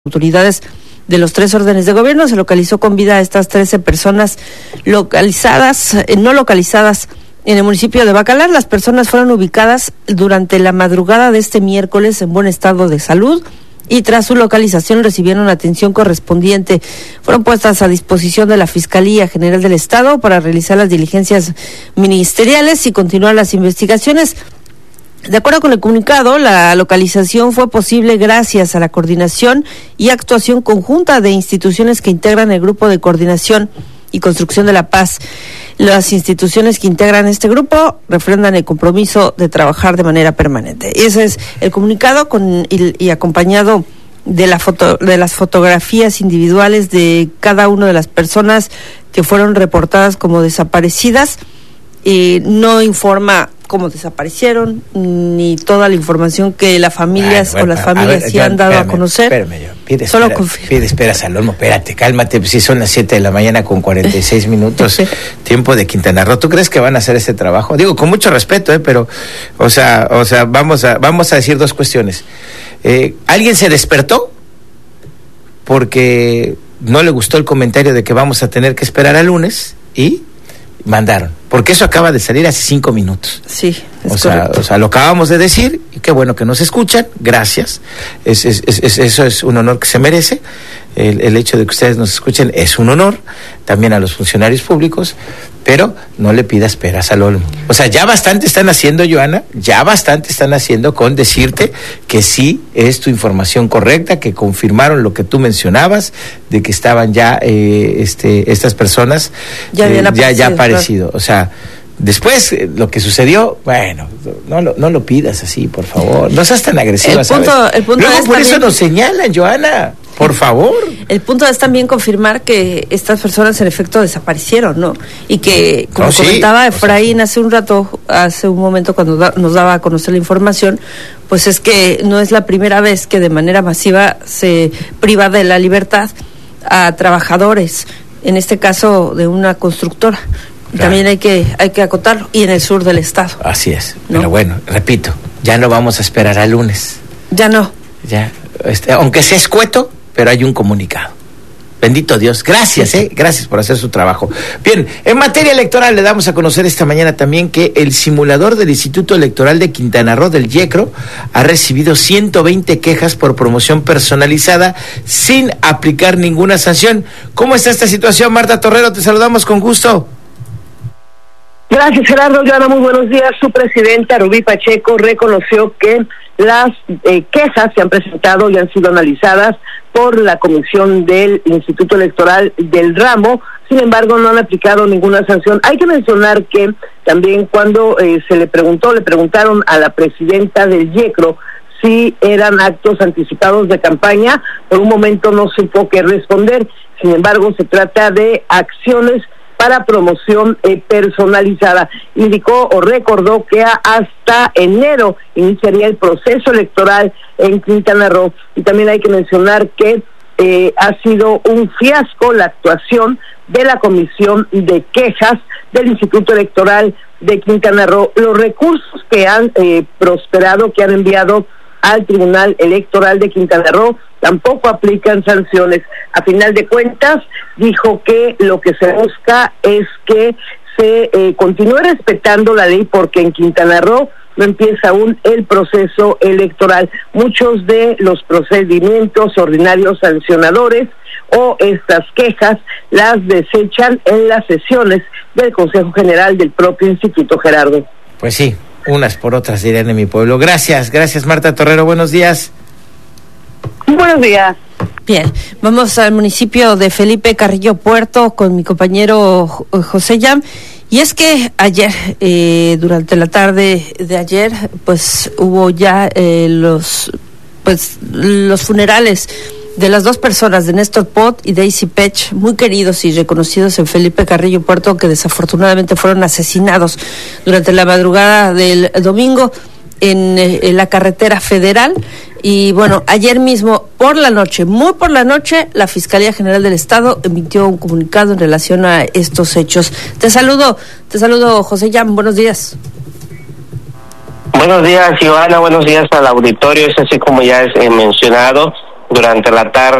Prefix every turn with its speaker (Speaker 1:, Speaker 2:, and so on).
Speaker 1: autoridades de los 3 órdenes de gobierno. Se localizó con vida a estas 13 personas no localizadas en el municipio de Bacalar. Las personas fueron ubicadas durante la madrugada de este miércoles en buen estado de salud y tras su localización recibieron la atención correspondiente. Fueron puestas a disposición de la Fiscalía General del Estado para realizar las diligencias ministeriales y continuar las investigaciones. De acuerdo con el comunicado, la localización fue posible gracias a la coordinación y actuación conjunta de instituciones que integran el Grupo de Coordinación y Construcción de la Paz. Las instituciones que integran este grupo refrendan el compromiso de trabajar de manera permanente. Ese es el comunicado y acompañado de las fotografías individuales de cada una de las personas que fueron reportadas como desaparecidas. No informa cómo desaparecieron, ni toda la información que las familias sí han dado a conocer.
Speaker 2: Espera, Salomón, espérate, cálmate, pues si son las 7 de la mañana con 46 minutos, tiempo de Quintana Roo. ¿Tú crees que van a hacer ese trabajo? Digo, con mucho respeto, pero, o sea, vamos a decir dos cuestiones. ¿Alguien se despertó? Porque no le gustó el comentario de que vamos a tener que esperar al lunes y mandaron, porque eso acaba de salir hace 5 minutos.
Speaker 1: Sí,
Speaker 2: o sea, lo acabamos de decir, y qué bueno que nos escuchan, gracias. Eso es un honor que se merece. El hecho de que ustedes nos escuchen es un honor, también a los funcionarios públicos, pero no le pidas peras al olmo. O sea, ya bastante están haciendo, Joana, con decirte que sí es tu información correcta, que confirmaron lo que tú mencionabas, de que estaban ya estas personas ya aparecido. Claro. O sea, después lo que sucedió, bueno, no lo pidas así, por favor. No seas tan agresiva, ¿sabes? Luego por eso nos señalan, Joana. Por favor.
Speaker 1: El punto es también confirmar que estas personas en efecto desaparecieron, ¿no? Y que, como comentaba Efraín hace un momento cuando nos daba a conocer la información, pues es que no es la primera vez que de manera masiva se priva de la libertad a trabajadores, en este caso de una constructora. Claro. También hay que acotarlo, y en el sur del estado.
Speaker 2: Así es, ¿no? Pero bueno, repito, ya no vamos a esperar al lunes.
Speaker 1: Ya no.
Speaker 2: Ya, aunque sea escueto, pero hay un comunicado. Bendito Dios. Gracias, gracias por hacer su trabajo. Bien, en materia electoral le damos a conocer esta mañana también que el simulador del Instituto Electoral de Quintana Roo, del YECRO, ha recibido 120 quejas por promoción personalizada sin aplicar ninguna sanción. ¿Cómo está esta situación, Marta Torrero? Te saludamos con gusto.
Speaker 3: Gracias, Gerardo. Joana, muy buenos días. Su presidenta, Rubí Pacheco, reconoció que las quejas se han presentado y han sido analizadas por la comisión del Instituto Electoral del ramo. Sin embargo, no han aplicado ninguna sanción. Hay que mencionar que también cuando le preguntaron a la presidenta del YECRO si eran actos anticipados de campaña, por un momento no supo qué responder. Sin embargo, se trata de acciones para promoción personalizada. Indicó o recordó que hasta enero iniciaría el proceso electoral en Quintana Roo. Y también hay que mencionar que ha sido un fiasco la actuación de la comisión de quejas del Instituto Electoral de Quintana Roo. Los recursos que han prosperado, que han enviado al Tribunal Electoral de Quintana Roo, tampoco aplican sanciones. A final de cuentas, dijo que lo que se busca es que se continúe respetando la ley, porque en Quintana Roo no empieza aún el proceso electoral. Muchos de los procedimientos ordinarios sancionadores o estas quejas las desechan en las sesiones del Consejo General del propio Instituto, Gerardo.
Speaker 2: Pues sí, unas por otras dirían en mi pueblo. Gracias Marta Torrero, buenos días.
Speaker 3: Buenos días.
Speaker 1: Bien, vamos al municipio de Felipe Carrillo Puerto con mi compañero José Yam. Y es que ayer, durante la tarde de ayer, pues hubo ya los funerales de las 2 personas, de Néstor Pot y Daisy Pech, muy queridos y reconocidos en Felipe Carrillo Puerto, que desafortunadamente fueron asesinados durante la madrugada del domingo en la carretera federal. Y bueno, ayer mismo, muy por la noche, la Fiscalía General del Estado emitió un comunicado en relación a estos hechos. Te saludo, José Yam, buenos días.
Speaker 4: Buenos días, Joana, buenos días al auditorio. Es así como ya es mencionado, durante la tarde